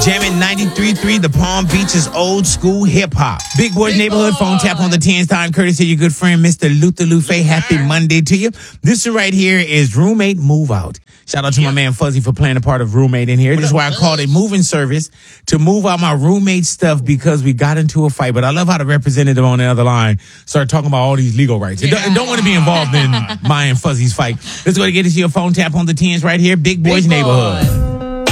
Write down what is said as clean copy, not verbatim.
Jamming 93.3, the Palm Beaches old school hip hop. Big Boys Neighborhood phone tap on the 10's time, courtesy of your good friend, Mr. Luther Lufe. Happy Monday to you. This right here is Roommate Move Out. Shout out to my man Fuzzy for playing a part of Roommate in here. This is why I called a moving service to move out my roommate stuff because we got into a fight. But I love how the representative on the other line started talking about all these legal rights. Don't want to be involved in my and Fuzzy's fight. Let's go to get into your phone tap on the 10's right here. Big Boys Neighborhood.